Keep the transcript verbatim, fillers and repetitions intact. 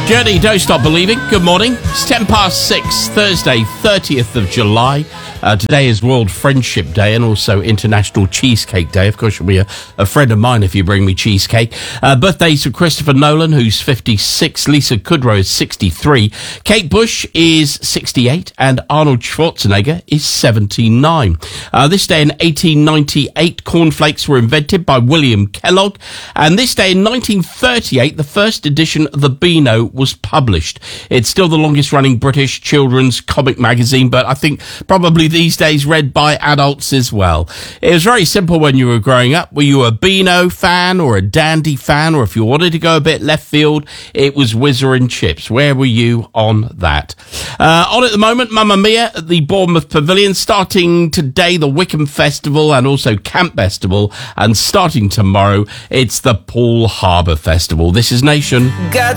Journey, Don't Stop Believing. Good morning. It's ten past six, Thursday, thirtieth of July. Uh, today is World Friendship Day and also International Cheesecake Day. Of course, you'll be a, a friend of mine if you bring me cheesecake. Uh, birthdays for Christopher Nolan, who's fifty-six. Lisa Kudrow is sixty-three. Kate Bush is sixty-eight. And Arnold Schwarzenegger is seventy-nine. Uh, this day in eighteen ninety-eight, cornflakes were invented by William Kellogg. And this day in nineteen thirty-eight, the first edition of the Beano was published. It's still the longest running British children's comic magazine, but I think probably these days read by adults as well. It was very simple when you were growing up. Were you a Beano fan or a Dandy fan, or if you wanted to go a bit left field, it was Whizzer and Chips. Where were you on that? Uh, on at the moment, Mamma Mia at the Bournemouth Pavilion, starting today the Wickham Festival and also Camp Festival, and starting tomorrow it's the Poole Harbour Festival. This is Nation. Got